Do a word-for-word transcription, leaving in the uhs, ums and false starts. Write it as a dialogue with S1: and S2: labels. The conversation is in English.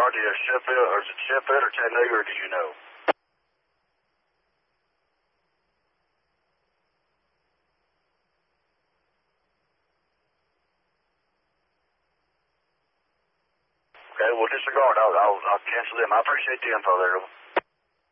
S1: property of Sheffield, or is it Sheffield or Chattanooga, or do you know? Okay, well, disregard. I'll, I'll, I'll cancel them. I appreciate the info there.